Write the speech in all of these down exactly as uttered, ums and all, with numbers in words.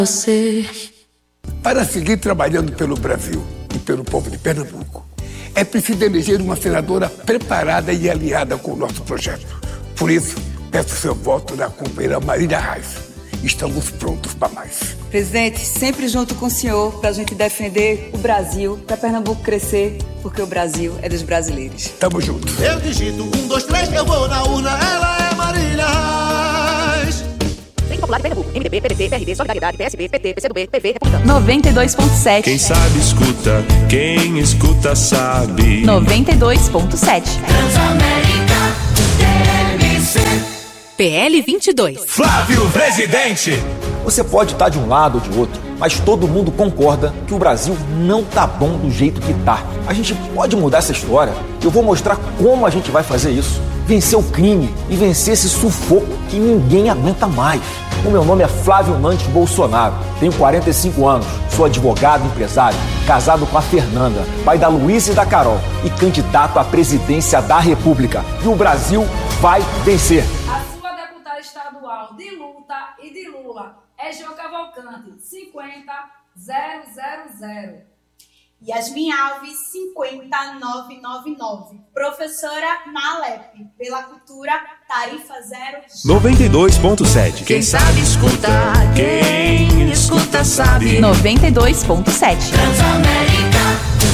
Você. Para seguir trabalhando pelo Brasil e pelo povo de Pernambuco, é preciso eleger uma senadora preparada e alinhada com o nosso projeto. Por isso, peço seu voto na companheira Marília Reis. Estamos prontos para mais. Presidente, sempre junto com o senhor para a gente defender o Brasil, para Pernambuco crescer, porque o Brasil é dos brasileiros. Tamo junto. Eu digito um, dois, três, eu vou na urna, ela é Marília Reis. Frente Popular de Pernambuco, M D B, P D T, P R D, Solidariedade, P S B, P T, P C do B, P V, Republicano. noventa e dois ponto sete. Quem sabe escuta, quem escuta sabe. noventa e dois ponto sete. Transamérica, T M C. P L vinte e dois. Flávio Presidente. Você pode estar de um lado ou de outro, mas todo mundo concorda que o Brasil não tá bom do jeito que tá. A gente pode mudar essa história. Eu vou mostrar como a gente vai fazer isso. Vencer o crime e vencer esse sufoco que ninguém aguenta mais. O meu nome é Flávio Nantes Bolsonaro, tenho quarenta e cinco anos, sou advogado, empresário, casado com a Fernanda, pai da Luísa e da Carol e candidato à presidência da República. E o Brasil vai vencer. A sua deputada estadual de luta e de Lula é João Cavalcante, cinquenta mil, zero. Yasmin Alves, cinquenta mil novecentos e noventa e nove. Professora na Alep, pela cultura, tarifa zero. noventa e dois ponto sete. Quem sabe escuta, quem escuta sabe. noventa e dois ponto sete. Transamérica,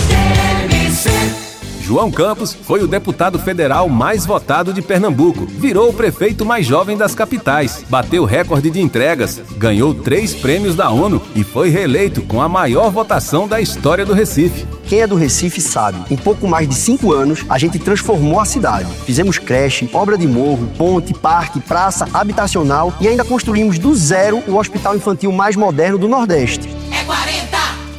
T M C. João Campos foi o deputado federal mais votado de Pernambuco, virou o prefeito mais jovem das capitais, bateu recorde de entregas, ganhou três prêmios da ONU e foi reeleito com a maior votação da história do Recife. Quem é do Recife sabe, em pouco mais de cinco anos, a gente transformou a cidade. Fizemos creche, obra de morro, ponte, parque, praça, habitacional e ainda construímos do zero o hospital infantil mais moderno do Nordeste. É quarenta!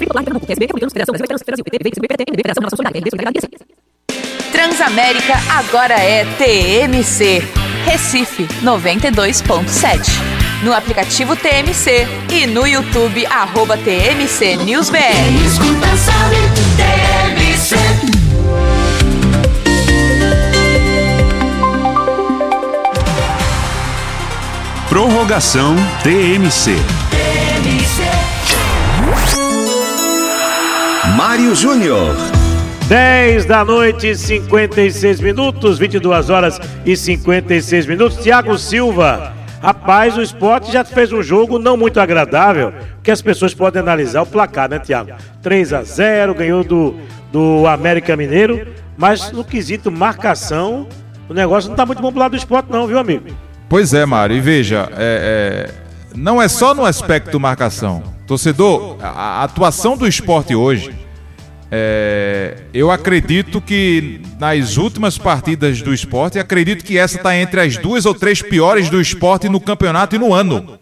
Transamérica agora é T M C. Recife noventa e dois ponto sete. No aplicativo T M C e no YouTube, arroba T M C News B R. Quem escuta sabe, T M C. Prorrogação T M C. T M C. Mário Júnior. dez da noite, cinquenta e seis minutos, vinte e duas horas e cinquenta e seis minutos. Thiago Silva. Rapaz, o Sport já fez um jogo não muito agradável, que as pessoas podem analisar o placar, né, Thiago? três a zero, ganhou do, do América Mineiro, mas no quesito marcação, o negócio não tá muito bom pro lado do Sport não, viu, amigo? Pois é, Mário, e veja, é, é, não é só no aspecto marcação. Torcedor, a, a atuação do Sport hoje, é, eu acredito que nas últimas partidas do Sport, acredito que essa está entre as duas ou três piores do Sport no campeonato e no ano.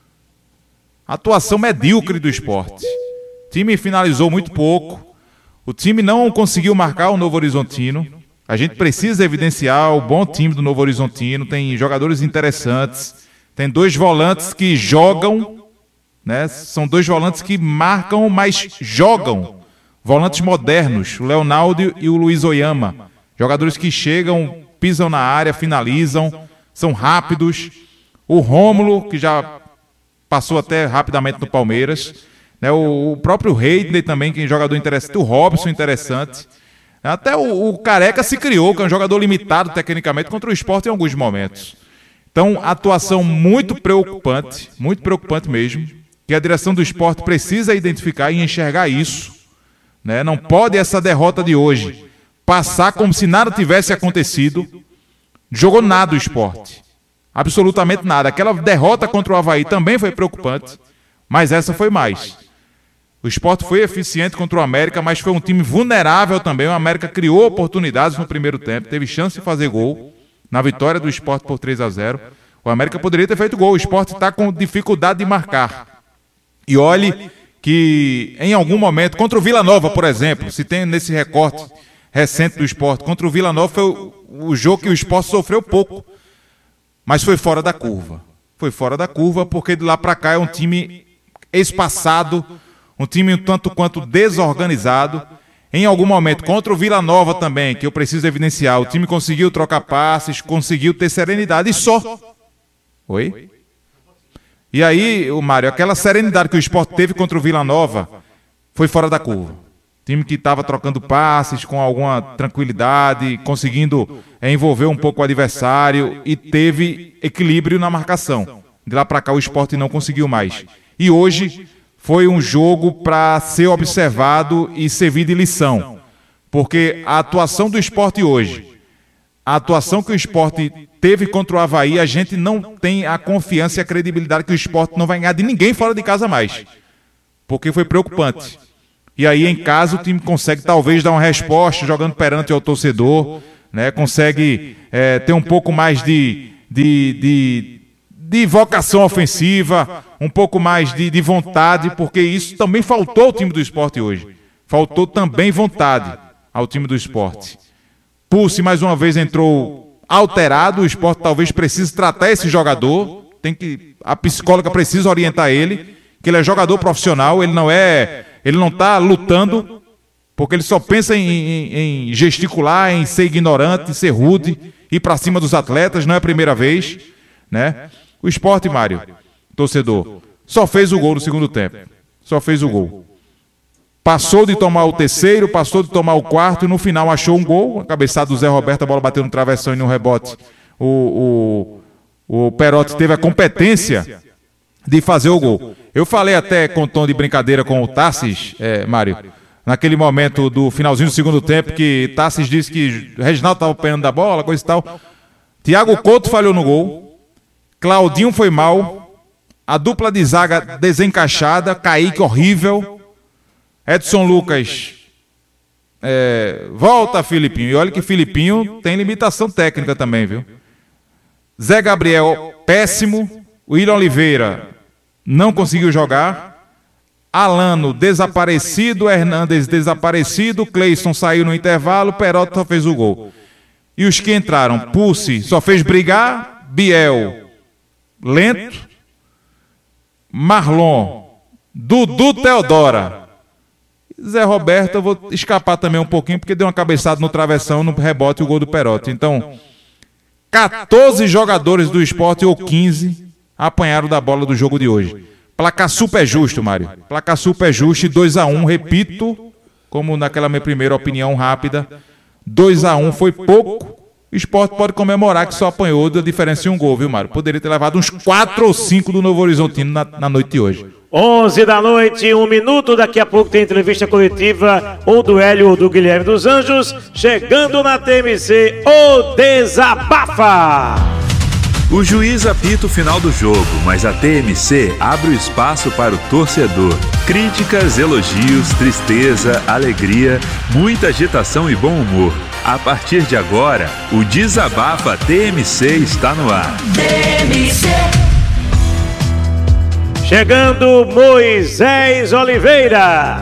Atuação medíocre do Sport. O time finalizou muito pouco, o time não conseguiu marcar o Novo Horizontino. A gente precisa evidenciar o bom time do Novo Horizontino, tem jogadores interessantes, tem dois volantes que jogam, né? São dois volantes que marcam, mas jogam. Volantes modernos, o Leonardo e o Luiz Oyama. Jogadores que chegam, pisam na área, finalizam, são rápidos. O Rômulo, que já passou até rapidamente no Palmeiras. Né? O, o próprio Reidney também, que é um jogador interessante. O Robson, interessante. Até o, o Careca se criou, que é um jogador limitado tecnicamente contra o Sport em alguns momentos. Então, atuação muito preocupante, muito preocupante mesmo, que a direção do Sport precisa identificar e enxergar isso. Né? Não pode essa derrota de hoje passar como se nada tivesse acontecido. Jogou nada o Sport, absolutamente nada. Aquela derrota contra o Avaí também foi preocupante, mas essa foi mais. O Sport foi eficiente contra o América, mas foi um time vulnerável também. O América criou oportunidades no primeiro tempo, teve chance de fazer gol na vitória do Sport por três a zero. O América poderia ter feito gol, o Sport está com dificuldade de marcar. E olhe que em algum momento, contra o Vila Nova, por exemplo, se tem nesse recorte recente do Sport, contra o Vila Nova foi o, o jogo que o Sport sofreu pouco, mas foi fora da curva. Foi fora da curva porque de lá para cá é um time espaçado, um time um tanto quanto desorganizado. Em algum momento, contra o Vila Nova também, que eu preciso evidenciar, o time conseguiu trocar passes, conseguiu ter serenidade e só. Oi? E aí, o Mário, aquela serenidade que o Sport teve contra o Vila Nova foi fora da curva. Time que estava trocando passes com alguma tranquilidade, conseguindo é, envolver um pouco o adversário e teve equilíbrio na marcação. De lá para cá o Sport não conseguiu mais. E hoje foi um jogo para ser observado e servir de lição. Porque a atuação do Sport hoje, a atuação que o Sport teve contra o Avaí, a gente não tem a confiança e a credibilidade que o Sport não vai ganhar de ninguém fora de casa mais. Porque foi preocupante. E aí, em casa, o time consegue talvez dar uma resposta jogando perante o torcedor, né? Consegue é, ter um pouco mais de, de, de, de vocação ofensiva, um pouco mais de, de vontade, porque isso também faltou ao time do Sport hoje. Faltou também vontade ao time do Sport. Pulse, mais uma vez, entrou alterado. O Sport talvez precise tratar esse jogador. Tem que, a psicóloga precisa orientar ele, que ele é jogador profissional, ele não é... Ele não está lutando, porque ele só pensa em, em, em gesticular, em ser ignorante, em ser rude, ir para cima dos atletas, não é a primeira vez, né? O Sport, Mário, torcedor, só fez o gol no segundo tempo. Só fez o gol. Passou de tomar o terceiro, passou de tomar o quarto e no final achou um gol. A cabeçada do Zé Roberto, a bola bateu no travessão e no rebote. O, o, o Perotti teve a competência de fazer o gol. Eu falei até com tom de brincadeira com o Tassis, é, Mário, naquele momento do finalzinho do segundo tempo, que Tassis disse que o Reginaldo estava apanhando da bola, coisa e tal. Thiago Couto falhou no gol, Claudinho foi mal, a dupla de zaga desencaixada, Kaique horrível, Edson Lucas é, volta Filipinho, e olha que Filipinho tem limitação técnica também, viu? Zé Gabriel, péssimo, William Oliveira não conseguiu jogar, Alano desaparecido, Hernandes desaparecido, Cleison saiu no intervalo, Perotti só fez o gol. E os que entraram, Pulse só fez brigar, Biel lento, Marlon, Dudu Teodora, Zé Roberto, eu vou escapar também um pouquinho, porque deu uma cabeçada no travessão, no rebote e o gol do Perotti. Então, quatorze jogadores do Sport ou quinze apanharam da bola do jogo de hoje. Placar super justo, Mário. Placar super justo e dois a um, repito, como naquela minha primeira opinião rápida, dois a um foi pouco. O Sport pode comemorar que só apanhou da diferença de um gol, viu, Mário? Poderia ter levado uns quatro ou cinco do Novo Horizontino na, na noite de hoje. onze da noite, um minuto, daqui a pouco tem entrevista coletiva, ou do Hélio ou do Guilherme dos Anjos, chegando na T M C, o Desabafa! O juiz apita o final do jogo, mas a T M C abre o espaço para o torcedor. Críticas, elogios, tristeza, alegria, muita agitação e bom humor. A partir de agora, o Desabafa T M C está no ar. T M C. Chegando Moisés Oliveira.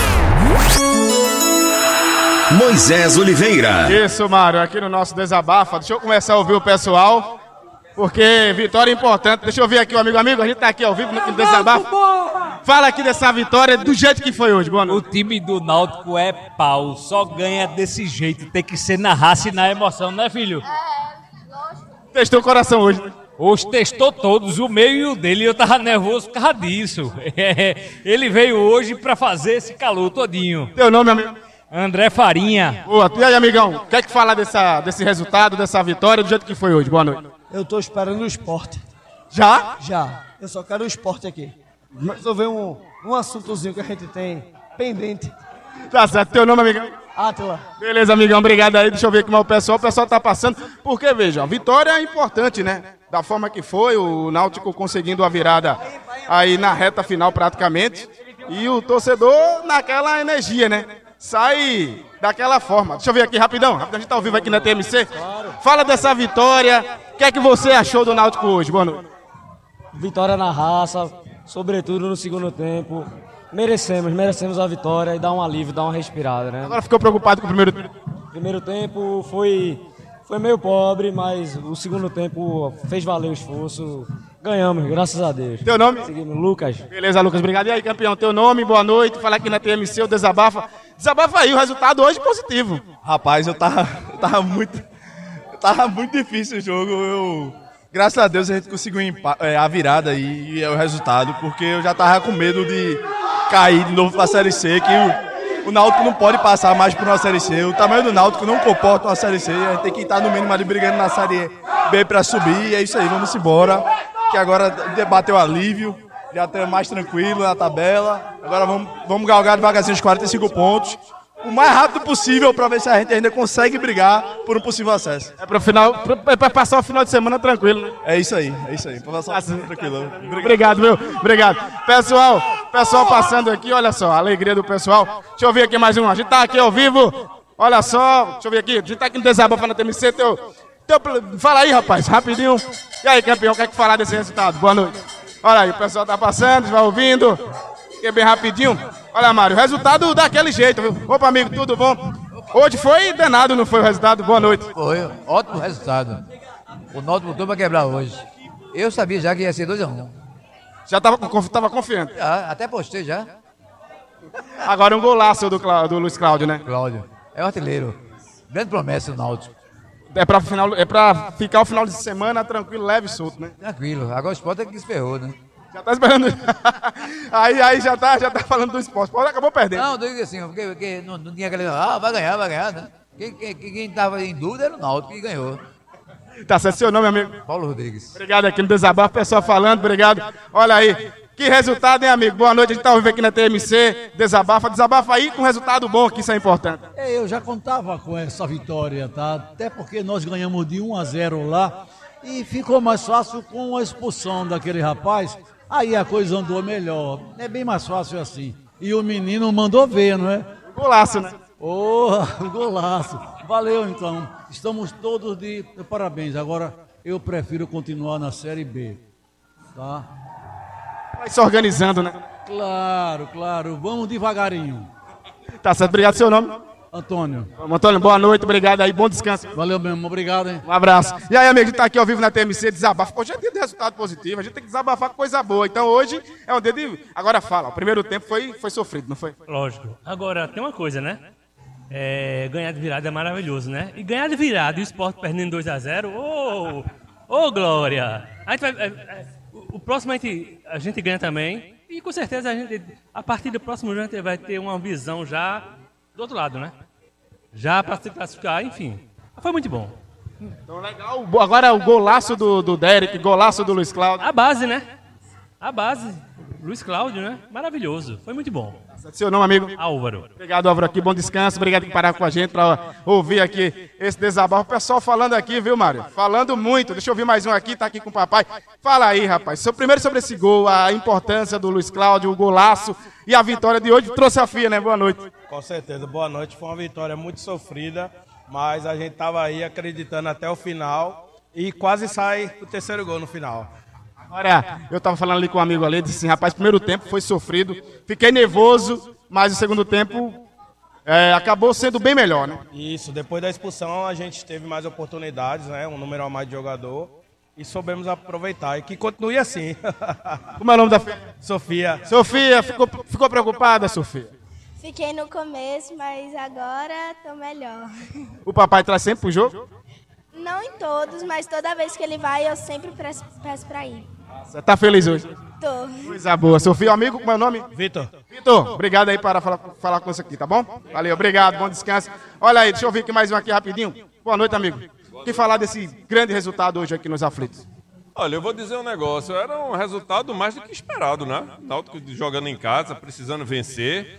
Moisés Oliveira. Isso, Mário, aqui no nosso Desabafa. Deixa eu começar a ouvir o pessoal, porque vitória é importante. Deixa eu ouvir aqui o amigo, amigo, a gente tá aqui ao vivo no Desabafa. Fala aqui dessa vitória do jeito que foi hoje, boa noite. O time do Náutico é pau, só ganha desse jeito, tem que ser na raça e na emoção, né, filho? Testou o coração hoje, né? Hoje testou todos, o meu e o dele, e eu tava nervoso por causa disso. Ele veio hoje pra fazer esse calor todinho. Teu nome, amigo? André Farinha. Boa, e aí, amigão, o que é que fala dessa, desse resultado, dessa vitória, do jeito que foi hoje? Boa noite. Eu tô esperando o esporte. Já? Já. Eu só quero o esporte aqui. Resolver um, um assuntozinho que a gente tem pendente. Tá certo, teu nome, amigão? Átila. Beleza, amigão, obrigado aí. Deixa eu ver aqui mais o pessoal. O pessoal tá passando. Porque, veja, a vitória é importante, né? Da forma que foi, o Náutico conseguindo a virada aí na reta final praticamente. E o torcedor naquela energia, né? Sai daquela forma. Deixa eu ver aqui rapidão. A gente tá ao vivo aqui na T M C. Fala dessa vitória. O que é que você achou do Náutico hoje? Boa noite. Vitória na raça, sobretudo no segundo tempo. Merecemos, merecemos a vitória e dar um alívio, dar uma respirada, né? Agora ficou preocupado com o primeiro tempo? Primeiro tempo foi, foi meio pobre, mas o segundo tempo fez valer o esforço. Ganhamos, graças a Deus. Teu nome? Seguimos, Lucas. Beleza, Lucas, obrigado. E aí, campeão, teu nome, boa noite. Falar aqui na T M C, o Desabafa. Desabafa aí, o resultado hoje positivo. Rapaz, eu tava, eu tava muito... Tava muito difícil o jogo. Eu Graças a Deus a gente conseguiu é, a virada e, e é o resultado, porque eu já tava com medo de cair de novo pra Série C, que o, o Náutico não pode passar mais por uma Série C. O tamanho do Náutico não comporta uma Série C, a gente tem que estar no mínimo ali brigando na Série B pra subir, e é isso aí, vamos embora, que agora debateu alívio, já estamos mais tranquilo na tabela, agora vamos, vamos galgar devagarzinho os quarenta e cinco pontos, o mais rápido possível para ver se a gente ainda consegue brigar por um possível acesso. É para final, para passar o final de semana tranquilo, né? É isso aí, é isso aí, para passar o final tranquilo. Obrigado, meu, obrigado. Pessoal, pessoal passando aqui, olha só, a alegria do pessoal. Deixa eu ver aqui mais um, a gente tá aqui ao vivo, olha só, deixa eu ver aqui, a gente tá aqui no Desabafo na T M C, teu, teu, fala aí, rapaz, rapidinho. E aí, campeão, quer que falar desse resultado? Boa noite. Olha aí, o pessoal tá passando, vai ouvindo, fiquei bem rapidinho. Olha, Mário, resultado daquele jeito, viu? Opa, amigo, tudo bom? Hoje foi danado, não foi o resultado? Boa noite. Foi, ótimo resultado. O Náutico botou pra quebrar hoje. Eu sabia já que ia ser dois a um. Já estava tava confiante? Já, até postei já. Agora um golaço do, do Luiz Cláudio, né? Cláudio, é o artilheiro. Grande promessa do Náutico. É pra, final, é pra ficar o final de semana tranquilo, leve e solto, né? Tranquilo, agora o Sport é que se ferrou, né? Já tá esperando. aí aí já, tá, já tá falando do esporte. O esporte acabou perdendo. Não, eu digo assim, porque, porque não, não tinha aquele. Ah, vai ganhar, vai ganhar, né? Quem, quem, quem tava em dúvida era o Náutico que ganhou. Tá certo, seu nome, amigo? Paulo Rodrigues. Obrigado aqui no Desabafo, pessoal falando, obrigado. Olha aí, que resultado, hein, amigo? Boa noite, a gente tá ao vivo aqui na T M C, Desabafa, desabafa aí com resultado bom, que isso é importante. É, eu já contava com essa vitória, tá? Até porque nós ganhamos de um a zero lá e ficou mais fácil com a expulsão daquele rapaz. Aí a coisa andou melhor. É bem mais fácil assim. E o menino mandou ver, não é? Golaço, né? Oh, golaço. Valeu, então. Estamos todos de parabéns. Agora, eu prefiro continuar na Série B. Tá? Vai se organizando, né? Claro, claro. Vamos devagarinho. Tá certo. Obrigado, seu nome? Antônio. Antônio, boa noite, obrigado aí, bom descanso. Valeu mesmo, obrigado, hein? Um abraço. E aí, amigo, a gente tá aqui ao vivo na T M C, desabafa. Hoje é dia de resultado positivo, a gente tem que desabafar com coisa boa. Então hoje é um dia de... Agora fala, o primeiro tempo foi, foi sofrido, não foi? Lógico. Agora, tem uma coisa, né? É, ganhar de virada é maravilhoso, né? E ganhar de virada e o Sport perdendo dois a zero, ô, oh, oh, glória! A gente vai, é, é, o próximo a gente, a gente ganha também. E com certeza a gente, a partir do próximo jogo, a gente vai ter uma visão já do outro lado, né? Já para se classificar, enfim. Foi muito bom. Então, legal. Agora o golaço do, do Derek, golaço do Luiz Cláudio. A base, né? A base. Luiz Cláudio, né? Maravilhoso. Foi muito bom. Seu nome, amigo? Álvaro. Obrigado, Álvaro, aqui. Bom descanso. Obrigado por parar com a gente para ouvir aqui esse desabafo. O pessoal falando aqui, viu, Mário? Falando muito. Deixa eu ouvir mais um aqui, tá aqui com o papai. Fala aí, rapaz. Primeiro sobre esse gol, a importância do Luiz Cláudio, o golaço e a vitória de hoje. Trouxe a F I A, né? Boa noite. Com certeza. Boa noite. Foi uma vitória muito sofrida, mas a gente tava aí acreditando até o final e quase sai o terceiro gol no final. Olha, eu tava falando ali com um amigo ali, disse assim, rapaz, primeiro tempo foi sofrido, fiquei nervoso, mas o segundo tempo é, acabou sendo bem melhor, né? Isso, depois da expulsão a gente teve mais oportunidades, né? Um número a mais de jogador e soubemos aproveitar e que continue assim. Como é o nome da filha? Sofia. Sofia, ficou, ficou preocupada, Sofia? Fiquei no começo, mas agora tô melhor. O papai traz sempre pro jogo? Não em todos, mas toda vez que ele vai eu sempre peço, peço pra ir. Você tá feliz hoje? Tô. Coisa boa. Sofia, amigo, como é o nome? Vitor. Vitor, obrigado aí para falar, falar com você aqui, tá bom? Valeu, obrigado, bom descanso. Olha aí, deixa eu ouvir aqui mais um aqui rapidinho. Boa noite, amigo. O que falar desse grande resultado hoje aqui nos Aflitos? Olha, eu vou dizer um negócio, era um resultado mais do que esperado, né? Náutico jogando em casa, precisando vencer,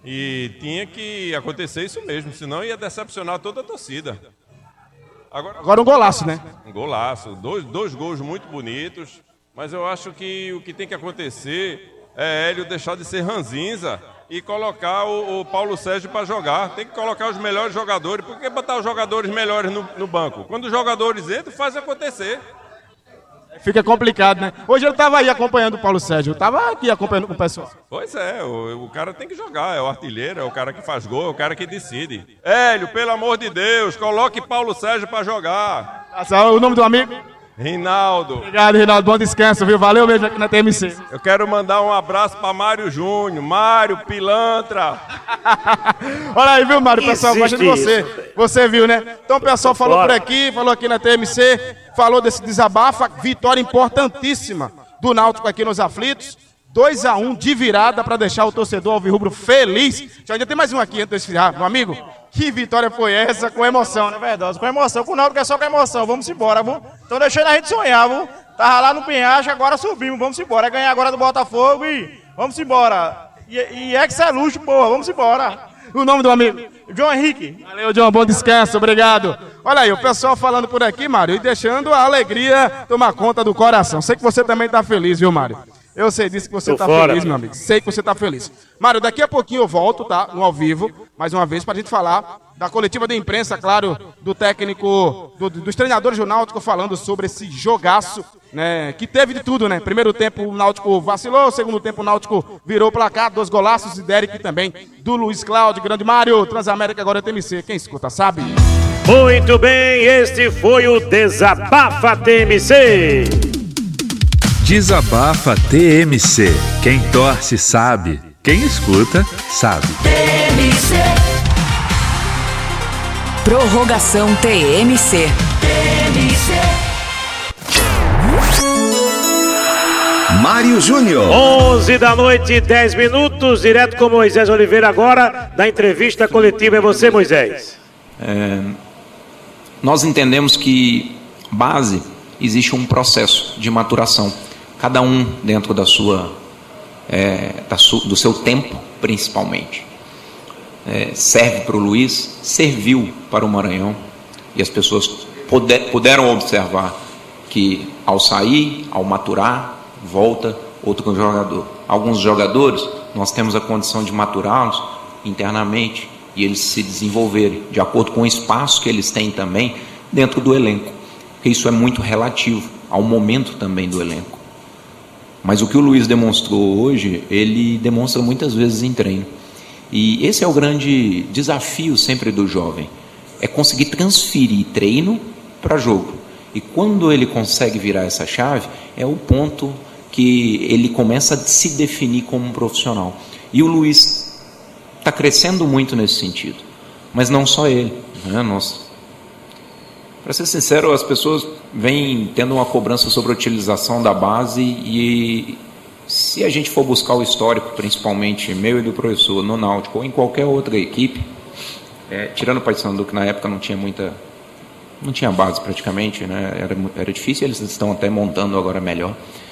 e tinha que acontecer isso mesmo, senão ia decepcionar toda a torcida. Agora, Agora um golaço, né? Um golaço, dois, dois gols muito bonitos, mas eu acho que o que tem que acontecer é Hélio deixar de ser ranzinza e colocar o, o Paulo Sérgio para jogar. Tem que colocar os melhores jogadores, por que botar os jogadores melhores no, no banco? Quando os jogadores entram, faz acontecer. Fica complicado, né? Hoje eu estava aí acompanhando o Paulo Sérgio, eu estava aqui acompanhando com o pessoal. Pois é, o, o cara tem que jogar, é o artilheiro, é o cara que faz gol, é o cara que decide. Hélio, pelo amor de Deus, coloque Paulo Sérgio para jogar. O nome do amigo? Rinaldo. Obrigado, Rinaldo, bom descanso, viu? Valeu mesmo aqui na T M C. Eu quero mandar um abraço para Mário Júnior, Mário Pilantra. Olha aí, viu, Mário, o pessoal gosta de você. Você viu, né? Então o pessoal falou por aqui, falou aqui na T M C, falou desse desabafo, vitória importantíssima do Náutico aqui nos aflitos. dois a um de virada para deixar o torcedor alvirrubro feliz. Já ainda tem mais um aqui antes de encerrar, meu amigo. Que vitória foi essa? Com emoção, né? É verdade, com emoção. Com o Náutico é só com emoção. Vamos embora, vamos. Estão deixando a gente sonhar, vamos. Tava lá no penhasco, agora subimos, vamos embora. É ganhar agora do Botafogo e vamos embora. E, e é que isso é luxo, porra, vamos embora. O nome do amigo? João Henrique. Valeu, João, bom descanso, obrigado. Olha aí, o pessoal falando por aqui, Mário, e deixando a alegria tomar conta do coração. Sei que você também tá feliz, viu, Mário? Eu sei disso que você Tô tá fora. feliz, meu amigo. Sei que você tá feliz. Mário, daqui a pouquinho eu volto, tá? No ao vivo, mais uma vez, pra gente falar da coletiva de imprensa, claro, do técnico, do, dos treinadores do Náutico falando sobre esse jogaço, né? Que teve de tudo, né? Primeiro tempo o Náutico vacilou, segundo tempo o Náutico virou o placar, dois golaços e Derek também, do Luiz Cláudio, grande Mário, Transamérica agora é T M C. Quem escuta sabe. Muito bem, este foi o Desabafa T M C. Desabafa T M C. Quem torce sabe. Quem escuta sabe. T M C. Prorrogação T M C. T M C. Mário Júnior. onze da noite, dez minutos, direto com Moisés Oliveira agora, da entrevista coletiva. É você, Moisés. É, nós entendemos que base existe um processo de maturação. Cada um dentro da sua, é, da su, do seu tempo, principalmente. É, serve para o Luiz, serviu para o Maranhão, e as pessoas puder, puderam observar que ao sair, ao maturar, volta outro jogador. Alguns jogadores, nós temos a condição de maturá-los internamente e eles se desenvolverem de acordo com o espaço que eles têm também dentro do elenco, porque isso é muito relativo ao momento também do elenco. Mas o que o Luiz demonstrou hoje, ele demonstra muitas vezes em treino. E esse é o grande desafio sempre do jovem, é conseguir transferir treino para jogo. E quando ele consegue virar essa chave, é o ponto que ele começa a se definir como um profissional. E o Luiz está crescendo muito nesse sentido. Mas não só ele, né? Nós, para ser sincero, as pessoas vêm tendo uma cobrança sobre a utilização da base e se a gente for buscar o histórico, principalmente meu e do professor, no Náutico ou em qualquer outra equipe, é, tirando o Paysandu, que na época não tinha muita, não tinha base praticamente, né? era, era difícil, eles estão até montando agora melhor.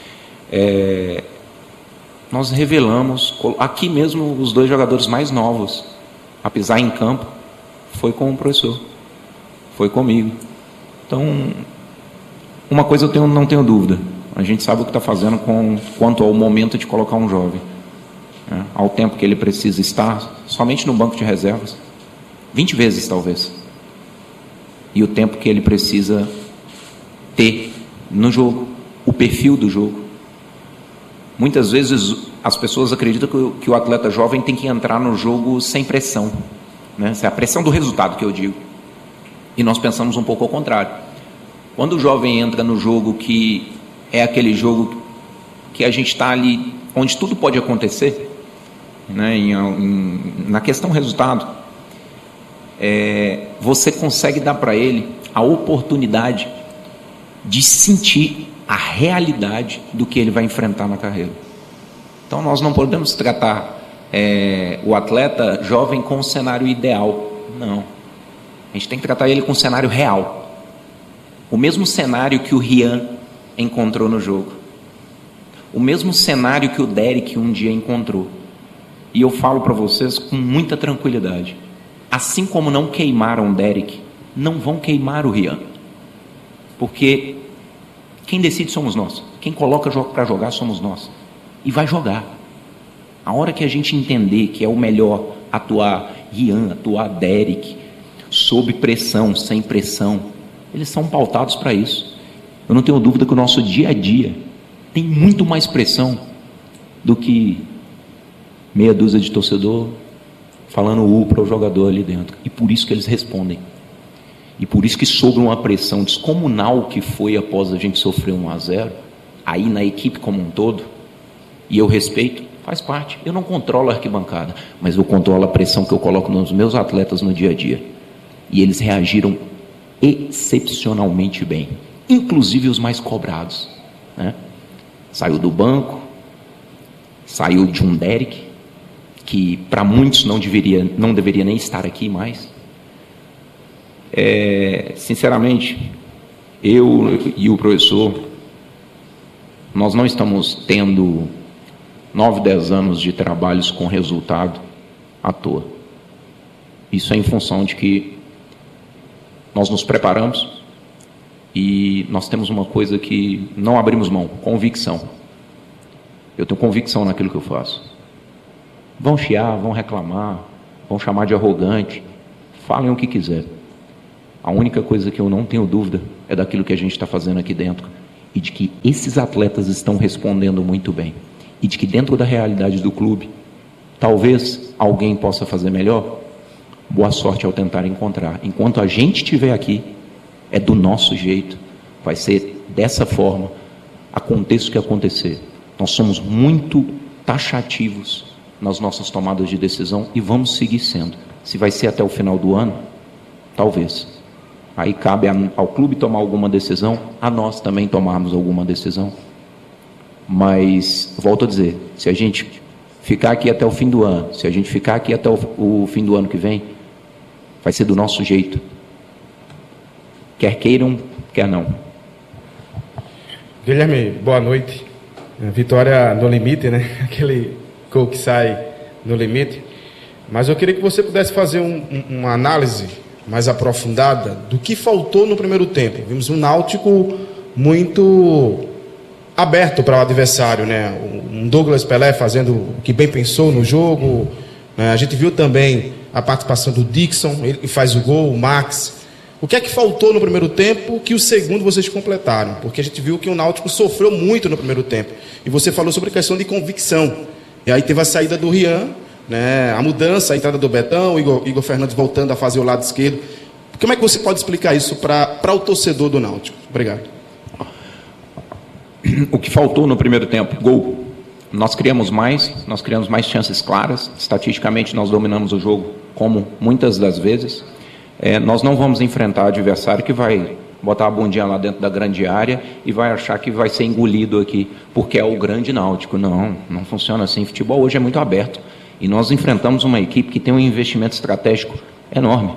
É, nós revelamos, aqui mesmo, os dois jogadores mais novos a pisar em campo, foi com o professor, foi comigo. Então, uma coisa eu tenho, não tenho dúvida, a gente sabe o que está fazendo com, quanto ao momento de colocar um jovem, né, ao tempo que ele precisa estar, somente no banco de reservas, vinte vezes talvez, e o tempo que ele precisa ter no jogo, o perfil do jogo. Muitas vezes as pessoas acreditam que o, que o atleta jovem tem que entrar no jogo sem pressão, né? É a pressão do resultado que eu digo. E nós pensamos um pouco ao contrário. Quando o jovem entra no jogo que é aquele jogo que a gente está ali, onde tudo pode acontecer, né? em, em, na questão resultado, é, você consegue dar para ele a oportunidade de sentir a realidade do que ele vai enfrentar na carreira. Então nós não podemos tratar é, o atleta jovem com o cenário ideal, não. A gente tem que tratar ele com o cenário real, o mesmo cenário que o Rian encontrou no jogo, o mesmo cenário que o Derek um dia encontrou. E eu falo para vocês com muita tranquilidade, assim como não queimaram o Derek, não vão queimar o Rian, porque quem decide somos nós, quem coloca para jogar somos nós, e vai jogar. A hora que a gente entender que é o melhor atuar Rian, atuar Derek, sob pressão, sem pressão, eles são pautados para isso. Eu não tenho dúvida que o nosso dia a dia tem muito mais pressão do que meia dúzia de torcedor falando U para o jogador ali dentro, e por isso que eles respondem. E por isso que sob uma pressão descomunal que foi após a gente sofrer um a zero, aí na equipe como um todo, e eu respeito, faz parte. Eu não controlo a arquibancada, mas eu controlo a pressão que eu coloco nos meus atletas no dia a dia. E eles reagiram excepcionalmente bem, inclusive os mais cobrados, né? Saiu do banco, saiu de um Derek, que para muitos não deveria, não deveria nem estar aqui mais. É, sinceramente, eu e o professor, nós não estamos tendo nove, dez anos de trabalhos com resultado à toa. Isso é em função de que nós nos preparamos e nós temos uma coisa que não abrimos mão, convicção. Eu tenho convicção naquilo que eu faço. Vão chiar, vão reclamar, vão chamar de arrogante, falem o que quiser. A única coisa que eu não tenho dúvida é daquilo que a gente está fazendo aqui dentro e de que esses atletas estão respondendo muito bem e de que dentro da realidade do clube, talvez alguém possa fazer melhor. Boa sorte ao tentar encontrar. Enquanto a gente estiver aqui, é do nosso jeito, vai ser dessa forma, aconteça o que acontecer. Nós somos muito taxativos nas nossas tomadas de decisão e vamos seguir sendo. Se vai ser até o final do ano, talvez. Aí cabe ao clube tomar alguma decisão, a nós também tomarmos alguma decisão. Mas, volto a dizer, se a gente ficar aqui até o fim do ano, se a gente ficar aqui até o, o fim do ano que vem, vai ser do nosso jeito. Quer queiram, quer não. Guilherme, boa noite. Vitória no limite, né? Aquele gol que sai no limite. Mas eu queria que você pudesse fazer um, um, uma análise mais aprofundada do que faltou no primeiro tempo. Vimos um Náutico muito aberto para o adversário, né? Um Douglas Pelé fazendo o que bem pensou no jogo. A gente viu também a participação do Dixon, ele que faz o gol, o Max. O que é que faltou no primeiro tempo que o segundo vocês completaram? Porque a gente viu que o Náutico sofreu muito no primeiro tempo. E você falou sobre a questão de convicção. E aí teve a saída do Rian, né? A mudança, a entrada do Betão, o Igor, Igor Fernandes voltando a fazer o lado esquerdo. Como é que você pode explicar isso para o torcedor do Náutico? Obrigado. O que faltou no primeiro tempo? Gol. Nós criamos mais, nós criamos mais chances claras. Estatisticamente, nós dominamos o jogo, como muitas das vezes. É, nós não vamos enfrentar adversário que vai botar a bundinha lá dentro da grande área e vai achar que vai ser engolido aqui, porque é o grande Náutico. Não, não funciona assim. O futebol hoje é muito aberto. E nós enfrentamos uma equipe que tem um investimento estratégico enorme.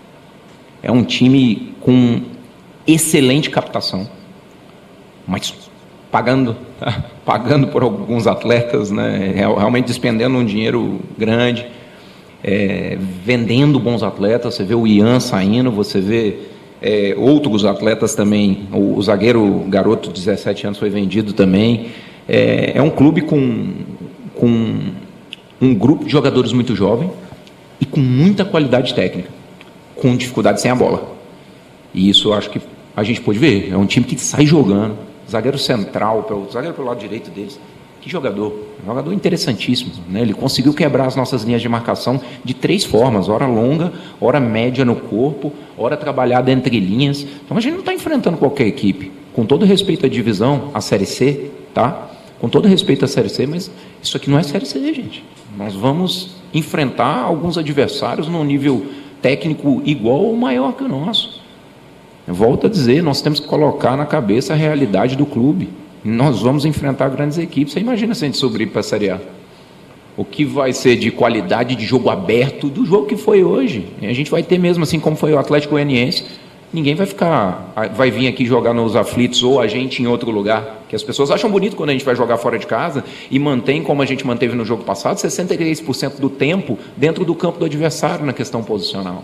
É um time com excelente captação, mas pagando, pagando por alguns atletas, né? Realmente despendendo um dinheiro grande, é, vendendo bons atletas. Você vê o Ian saindo, você vê é, outros atletas também. O, o zagueiro garoto de dezessete anos foi vendido também. É, é um clube com, com um grupo de jogadores muito jovem e com muita qualidade técnica, com dificuldade sem a bola. E isso eu acho que a gente pode ver. É um time que sai jogando. Zagueiro central, pelo, zagueiro pelo lado direito deles. Que jogador. Jogador interessantíssimo, né? Ele conseguiu quebrar as nossas linhas de marcação de três formas. Hora longa, hora média no corpo, hora trabalhada entre linhas. Então a gente não está enfrentando qualquer equipe. Com todo respeito à divisão, à Série C, tá? Com todo respeito à Série C, mas isso aqui não é Série C, gente. Nós vamos enfrentar alguns adversários num nível técnico igual ou maior que o nosso. Eu volto a dizer, nós temos que colocar na cabeça a realidade do clube. Nós vamos enfrentar grandes equipes. Você imagina se a gente subir para a Série A? O que vai ser de qualidade de jogo aberto do jogo que foi hoje? E a gente vai ter mesmo, assim como foi o Atlético Goianiense. Ninguém vai ficar, vai vir aqui jogar nos aflitos ou a gente em outro lugar. Que as pessoas acham bonito quando a gente vai jogar fora de casa e mantém, como a gente manteve no jogo passado, sessenta e três por cento do tempo dentro do campo do adversário na questão posicional.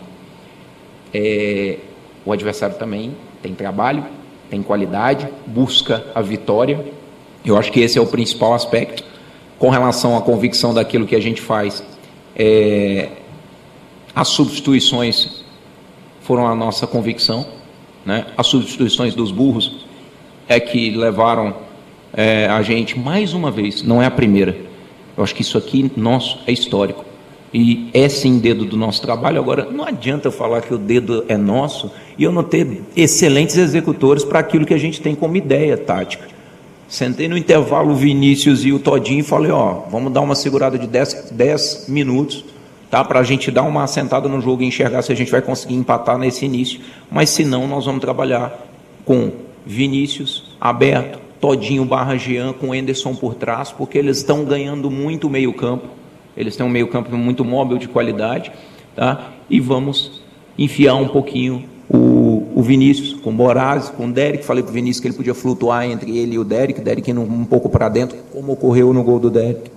É, o adversário também tem trabalho, tem qualidade, busca a vitória. Eu acho que esse é o principal aspecto. Com relação à convicção daquilo que a gente faz, é, as substituições foram a nossa convicção, né? As substituições dos burros é que levaram é, a gente, mais uma vez, não é a primeira. Eu acho que isso aqui nosso é histórico. E é sim dedo do nosso trabalho. Agora, não adianta eu falar que o dedo é nosso e eu não ter excelentes executores para aquilo que a gente tem como ideia tática. Sentei no intervalo o Vinícius e o Todinho e falei, ó, vamos dar uma segurada de dez minutos. tá? Para a gente dar uma assentada no jogo e enxergar se a gente vai conseguir empatar nesse início. Mas se não, nós vamos trabalhar com Vinícius aberto, Todinho barra Jean, com Anderson por trás, porque eles estão ganhando muito meio campo. Eles têm um meio campo muito móvel, de qualidade, tá? E vamos enfiar um pouquinho o, o Vinícius com o Boraz, com o Derek. Falei para o Vinícius que ele podia flutuar entre ele e o Derek, o Derek indo um pouco para dentro, como ocorreu no gol do Derek.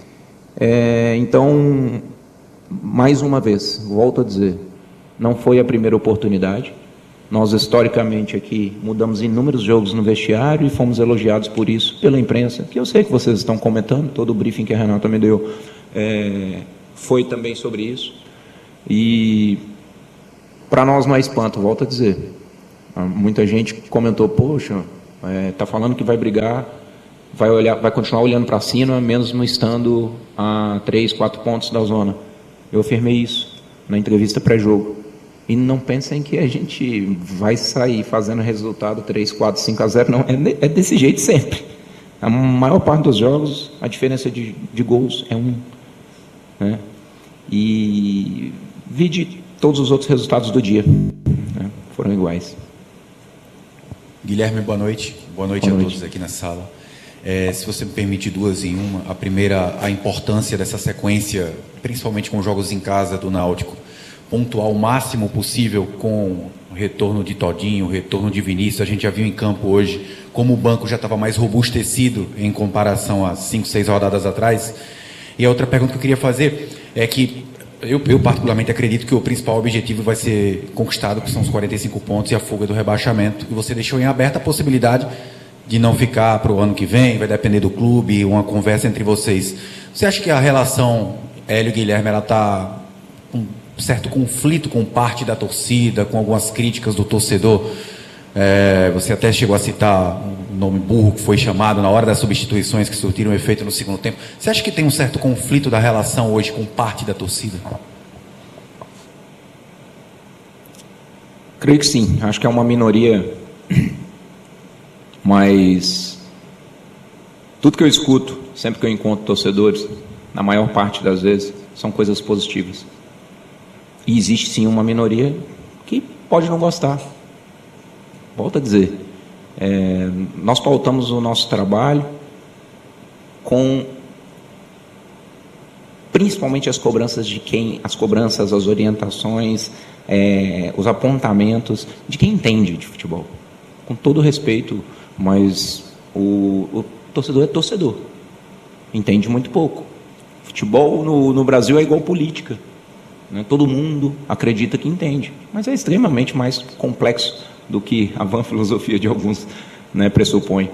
É, então, mais uma vez, volto a dizer, não foi a primeira oportunidade. Nós, historicamente, aqui, mudamos inúmeros jogos no vestiário e fomos elogiados por isso, pela imprensa, que eu sei que vocês estão comentando, todo o briefing que a Renata me deu é, foi também sobre isso. E para nós não é espanto, volto a dizer. Muita gente comentou, poxa, é, tá falando que vai brigar, vai, olhar, vai continuar olhando para cima, mesmo estando a três, quatro pontos da zona. Eu afirmei isso na entrevista pré-jogo. E não pensem que a gente vai sair fazendo resultado três, quatro, cinco a zero, não. É, é desse jeito sempre. A maior parte dos jogos, a diferença de, de gols é um. Né? E vide todos os outros resultados do dia. Né? Foram iguais. Guilherme, boa noite. Boa noite boa a noite. Todos aqui na sala. É, se você me permite duas em uma. A primeira, a importância dessa sequência, principalmente com jogos em casa do Náutico, pontuar o máximo possível com o retorno de Todinho, o retorno de Vinícius. A gente já viu em campo hoje como o banco já estava mais robustecido em comparação a cinco, seis rodadas atrás. E a outra pergunta que eu queria fazer é que eu, eu particularmente acredito que o principal objetivo vai ser conquistado, que são os quarenta e cinco pontos e a fuga do rebaixamento. E você deixou em aberta a possibilidade de não ficar para o ano que vem, vai depender do clube, uma conversa entre vocês. Você acha que a relação Hélio e Guilherme ela está um certo conflito com parte da torcida, com algumas críticas do torcedor? É, você até chegou a citar o nome burro que foi chamado na hora das substituições que surtiram efeito no segundo tempo. Você acha que tem um certo conflito da relação hoje com parte da torcida? Creio que sim. Acho que é uma minoria, mas tudo que eu escuto, sempre que eu encontro torcedores, na maior parte das vezes, são coisas positivas. E existe sim uma minoria que pode não gostar. Volto a dizer, é, nós pautamos o nosso trabalho com principalmente as cobranças de quem, as cobranças, as orientações, é, os apontamentos de quem entende de futebol. Com todo respeito, mas o, o torcedor é torcedor, entende muito pouco. Futebol no, no Brasil é igual política. Né? Todo mundo acredita que entende, mas é extremamente mais complexo do que a vã filosofia de alguns, né, pressupõe.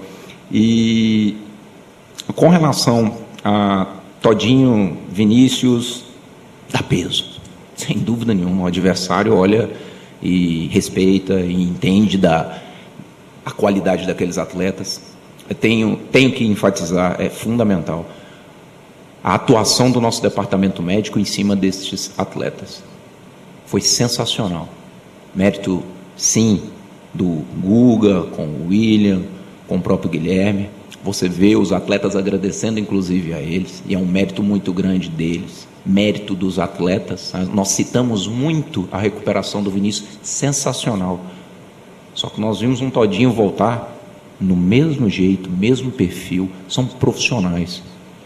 E com relação a Todinho, Vinícius, dá peso, sem dúvida nenhuma. O adversário olha e respeita e entende da a qualidade daqueles atletas. Eu tenho, tenho que enfatizar, é fundamental a atuação do nosso departamento médico em cima destes atletas. Foi sensacional. Mérito, sim, do Guga, com o William, com o próprio Guilherme. Você vê os atletas agradecendo, inclusive, a eles, e é um mérito muito grande deles. Mérito dos atletas. Nós citamos muito a recuperação do Vinícius, sensacional. Só que nós vimos um Todinho voltar no mesmo jeito, mesmo perfil. São profissionais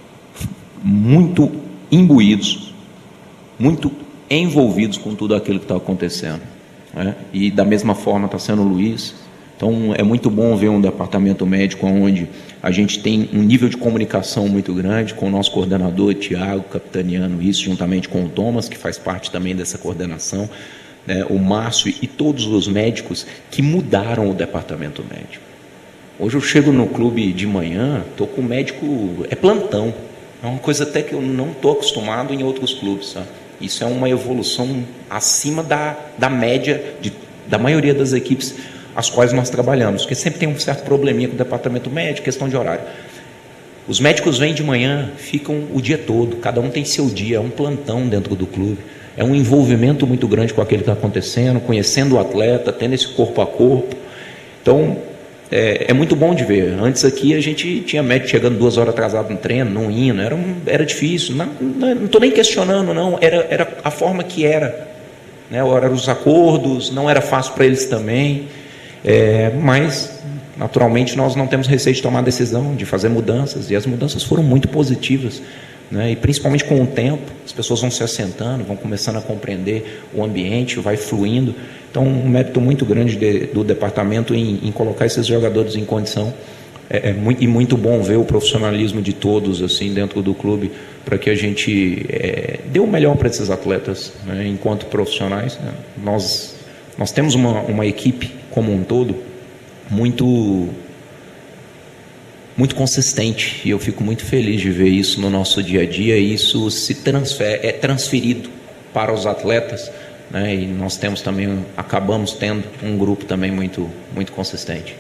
muito imbuídos, muito envolvidos com tudo aquilo que está acontecendo, né? E da mesma forma está sendo o Luiz. Então é muito bom ver um departamento médico onde a gente tem um nível de comunicação muito grande com o nosso coordenador Tiago, capitaneando isso, juntamente com o Thomas, que faz parte também dessa coordenação, né? O Márcio e todos os médicos que mudaram o departamento médico. Hoje eu chego no clube de manhã, estou com o médico, é plantão. É uma coisa até que eu não estou acostumado em outros clubes, sabe? Isso é uma evolução acima da, da média de, da maioria das equipes as quais nós trabalhamos, porque sempre tem um certo probleminha com o departamento médico, questão de horário. Os médicos vêm de manhã, ficam o dia todo, cada um tem seu dia, é um plantão dentro do clube, é um envolvimento muito grande com aquilo que está acontecendo, conhecendo o atleta, tendo esse corpo a corpo. Então, é, é muito bom de ver. Antes aqui a gente tinha médico chegando duas horas atrasado no treino, não indo, era, um, era difícil. Não estou nem questionando, não. Era, era a forma que era. Né? Eram os acordos, não era fácil para eles também. É, mas, naturalmente, nós não temos receio de tomar decisão, de fazer mudanças. E as mudanças foram muito positivas. Né? E principalmente com o tempo, as pessoas vão se assentando, vão começando a compreender o ambiente, vai fluindo. Então, um mérito muito grande de, do departamento em, em colocar esses jogadores em condição. É, é muito, e muito bom ver o profissionalismo de todos assim dentro do clube, para que a gente é, dê o melhor para esses atletas, né? Enquanto profissionais, né? nós, nós temos uma, uma equipe como um todo muito, muito consistente, e eu fico muito feliz de ver isso no nosso dia a dia, e isso se transfer, é transferido para os atletas. Né, e nós temos também, acabamos tendo um grupo também muito, muito consistente.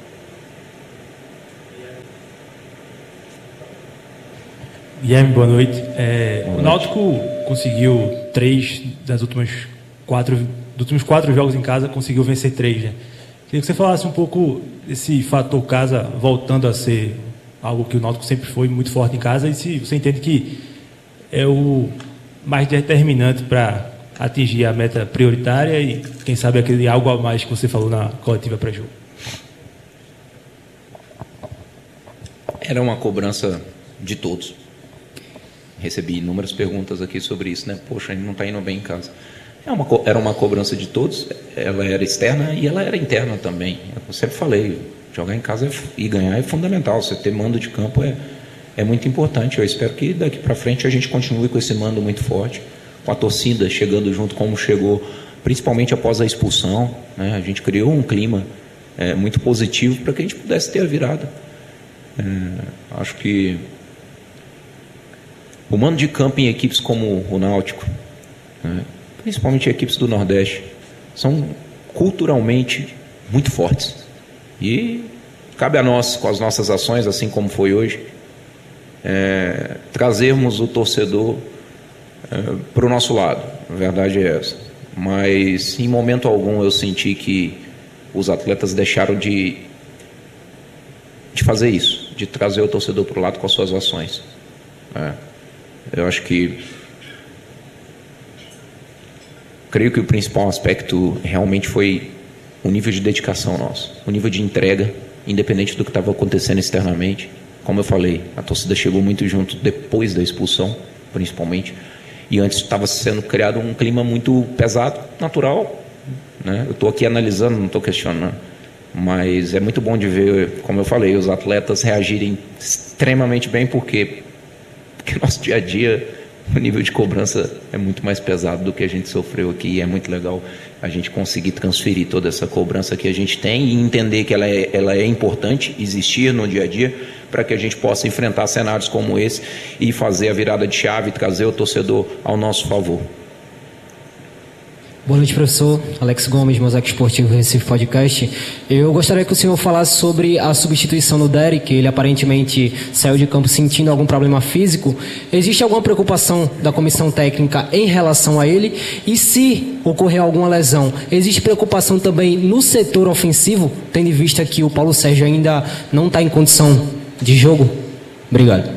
Guilherme, boa noite. É, boa noite. O Náutico conseguiu três das últimas quatro, dos últimos quatro jogos em casa, conseguiu vencer três. Né? Queria que você falasse um pouco desse fator casa voltando a ser algo que o Náutico sempre foi muito forte em casa, e se você entende que é o mais determinante para atingir a meta prioritária e, quem sabe, aquele algo a mais que você falou na coletiva pré-jogo. Era uma cobrança de todos. Recebi inúmeras perguntas aqui sobre isso, né? Poxa, a gente não está indo bem em casa. É uma, era uma cobrança de todos, ela era externa e ela era interna também. Eu sempre falei, jogar em casa e ganhar é fundamental, você ter mando de campo é, é muito importante. Eu espero que daqui para frente a gente continue com esse mando muito forte, com a torcida chegando junto como chegou, principalmente após a expulsão, né? A gente criou um clima é, muito positivo para que a gente pudesse ter a virada. É, acho que o mando de campo em equipes como o Náutico, né? Principalmente equipes do Nordeste, são culturalmente muito fortes, e cabe a nós, com as nossas ações, assim como foi hoje, é, trazermos o torcedor É, para o nosso lado. A verdade é essa. Mas em momento algum eu senti que os atletas deixaram de, de fazer isso, de trazer o torcedor para o lado com as suas ações. É. Eu acho que creio que o principal aspecto realmente foi o nível de dedicação nosso, o nível de entrega, independente do que estava acontecendo externamente. Como eu falei, a torcida chegou muito junto depois da expulsão, principalmente. E antes estava sendo criado um clima muito pesado, natural. Né? Eu estou aqui analisando, não estou questionando. Mas é muito bom de ver, como eu falei, os atletas reagirem extremamente bem, porque, porque nosso dia a dia, o nível de cobrança é muito mais pesado do que a gente sofreu aqui. E é muito legal a gente conseguir transferir toda essa cobrança que a gente tem e entender que ela é, ela é importante existir no dia a dia, para que a gente possa enfrentar cenários como esse e fazer a virada de chave e trazer o torcedor ao nosso favor. Boa noite, professor. Alex Gomes, Mosaico Esportivo Recife Podcast. Eu gostaria que o senhor falasse sobre a substituição do Derek. Ele aparentemente saiu de campo sentindo algum problema físico. Existe alguma preocupação da comissão técnica em relação a ele? E se ocorrer alguma lesão, existe preocupação também no setor ofensivo, tendo em vista que o Paulo Sérgio ainda não está em condição de jogo? Obrigado.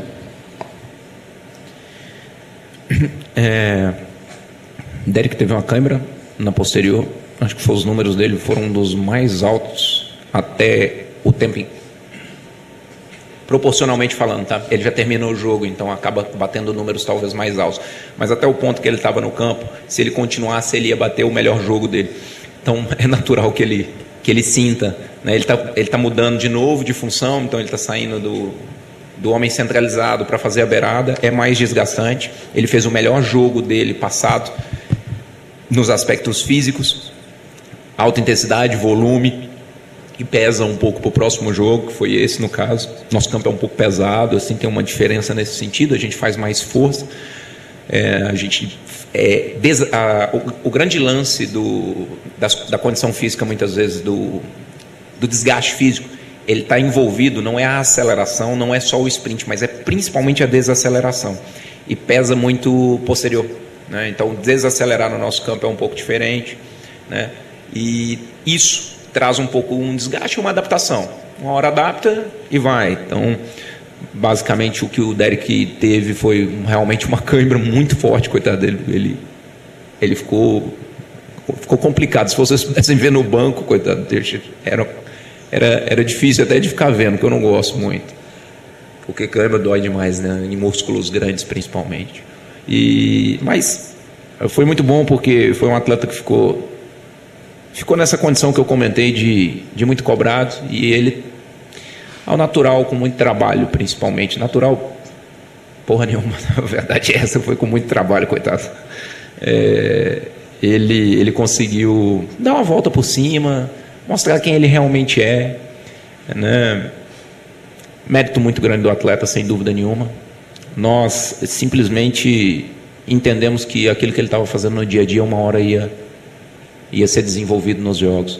É, Derek teve uma câimbra na posterior, acho que foi, os números dele foram um dos mais altos até o tempo, proporcionalmente falando, tá? Ele já terminou o jogo, então acaba batendo números talvez mais altos, mas até o ponto que ele estava no campo, se ele continuasse, ele ia bater o melhor jogo dele. Então é natural que ele, que ele sinta, né? Ele está ele tá mudando de novo de função, então ele está saindo do, do homem centralizado para fazer a beirada, é mais desgastante. Ele fez o melhor jogo dele passado nos aspectos físicos, alta intensidade, volume, que pesa um pouco para o próximo jogo, que foi esse no caso. Nosso campo é um pouco pesado, assim, tem uma diferença nesse sentido, a gente faz mais força. É, a gente, é, des, a, o, o grande lance do, da, da condição física, muitas vezes, do, do desgaste físico, ele está envolvido, não é a aceleração, não é só o sprint, mas é principalmente a desaceleração, e pesa muito posterior, né? Então desacelerar no nosso campo é um pouco diferente, né? E isso traz um pouco um desgaste e uma adaptação. uma hora adapta e vai. Então, basicamente, o que o Derek teve foi realmente uma cãibra muito forte, coitado dele. Ele, ele ficou, ficou complicado. Se vocês pudessem ver no banco, coitado dele, era, era, era difícil até de ficar vendo, que eu não gosto muito. Porque cãibra dói demais, né? Em músculos grandes, principalmente. E, mas foi muito bom, porque foi um atleta que ficou, ficou nessa condição que eu comentei de, de muito cobrado, e ele, ao natural, com muito trabalho, principalmente. Natural, porra nenhuma, a verdade é essa, foi com muito trabalho, coitado. É, ele, ele conseguiu dar uma volta por cima, mostrar quem ele realmente é, né? Mérito muito grande do atleta, sem dúvida nenhuma. Nós simplesmente entendemos que aquilo que ele estava fazendo no dia a dia, uma hora ia, ia ser desenvolvido nos jogos.